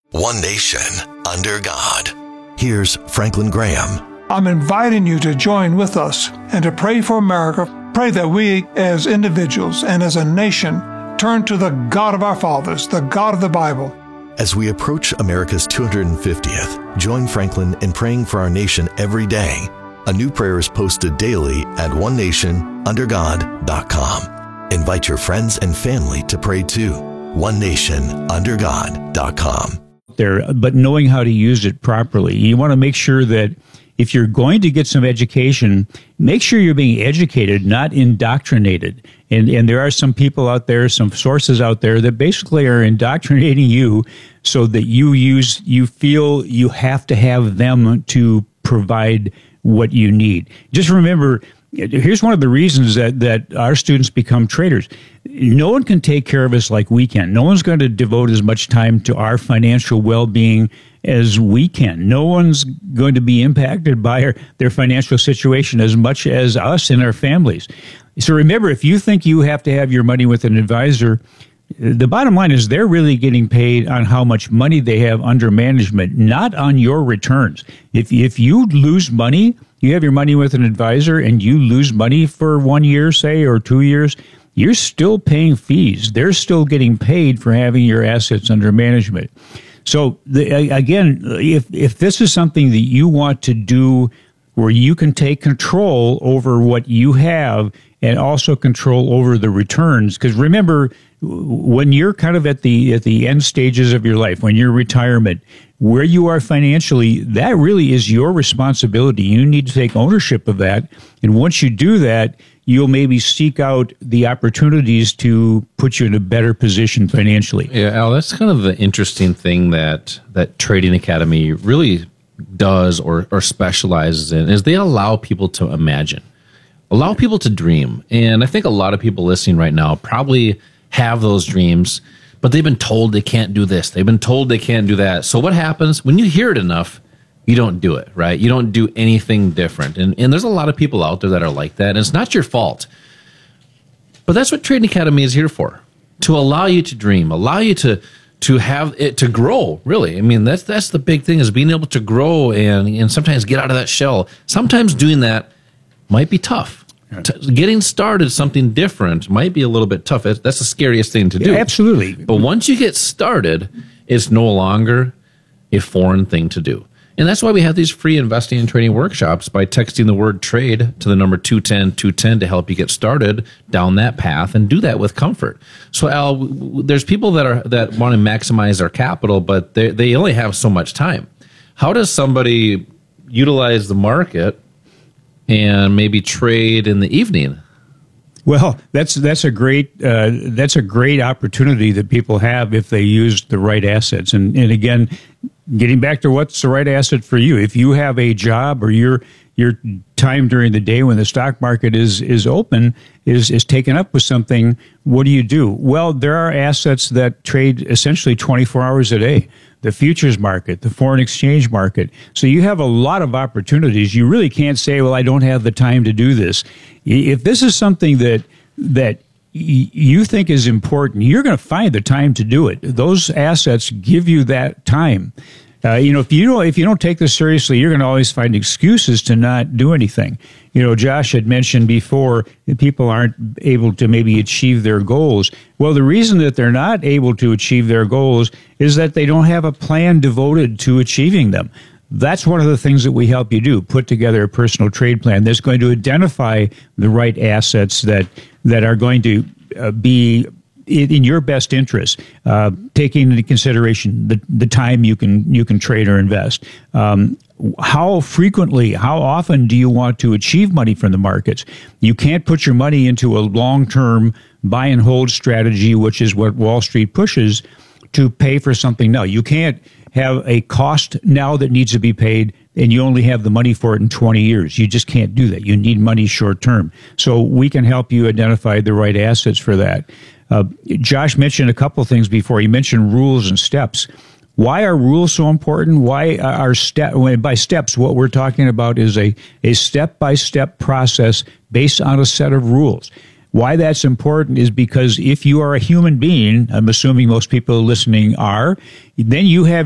One nation under God. Here's Franklin Graham. I'm inviting you to join with us and to pray for America. Pray that we as individuals and as a nation turn to the God of our fathers, the God of the Bible. As we approach America's 250th, join Franklin in praying for our nation every day. A new prayer is posted daily at onenationundergod.com. Invite your friends and family to pray too. onenationundergod.com. But knowing how to use it properly. You want to make sure that if you're going to get some education, make sure you're being educated, not indoctrinated. And there are some people out there, some sources out there that basically are indoctrinating you so that you feel you have to have them to provide what you need. Just remember, here's one of the reasons that our students become traders. No one can take care of us like we can. No one's going to devote as much time to our financial well-being as we can. No one's going to be impacted by their financial situation as much as us and our families. So remember, if you think you have to have your money with an advisor, the bottom line is they're really getting paid on how much money they have under management, not on your returns. If you lose money, you have your money with an advisor and you lose money for 1 year, say, or 2 years, you're still paying fees. They're still getting paid for having your assets under management. So again, if this is something that you want to do where you can take control over what you have and also control over the returns, because remember, when you're kind of at the end stages of your life, when you're retirement, where you are financially, that really is your responsibility. You need to take ownership of that. And once you do that, you'll maybe seek out the opportunities to put you in a better position financially. Yeah, Al, that's kind of the interesting thing that Trading Academy really does or specializes in, is they allow people to imagine, allow people to dream. And I think a lot of people listening right now probably have those dreams, but they've been told they can't do this. They've been told they can't do that. So what happens when you hear it enough? You don't do it, right? You don't do anything different. And there's a lot of people out there that are like that, and it's not your fault. But that's what Trading Academy is here for, to allow you to dream, allow you to have it, to grow, really. I mean, that's the big thing, is being able to grow and sometimes get out of that shell. Sometimes doing that might be tough. Getting started something different might be a little bit tough. That's the scariest thing to do. Yeah, absolutely. But once you get started, it's no longer a foreign thing to do. And that's why we have these free investing and trading workshops by texting the word trade to the number 210-210 to help you get started down that path and do that with comfort. So Al, there's people that want to maximize their capital, but they only have so much time. How does somebody utilize the market and maybe trade in the evening? Well, that's a great opportunity that people have if they use the right assets. And again, getting back to what's the right asset for you. If you have a job or your time during the day when the stock market is open is taken up with something, what do? Well, there are assets that trade essentially 24 hours a day. The futures market, the foreign exchange market. So you have a lot of opportunities. You really can't say, well, I don't have the time to do this. If this is something that you think is important, you're going to find the time to do it. Those assets give you that time. If you don't take this seriously, you're going to always find excuses to not do anything. Josh had mentioned before that people aren't able to maybe achieve their goals. Well, the reason that they're not able to achieve their goals is that they don't have a plan devoted to achieving them. That's one of the things that we help you do, put together a personal trade plan that's going to identify the right assets that are going to be in your best interest, taking into consideration the time you can trade or invest. How frequently, how often do you want to achieve money from the markets? You can't put your money into a long-term buy and hold strategy, which is what Wall Street pushes, to pay for something now. You can't have a cost now that needs to be paid and you only have the money for it in 20 years. You just can't do that. You need money short term. So we can help you identify the right assets for that. Josh mentioned a couple of things before. He mentioned rules and steps. Why are rules so important? Why are by steps, what we're talking about is a step-by-step process based on a set of rules. Why that's important is because if you are a human being, I'm assuming most people listening are, then you have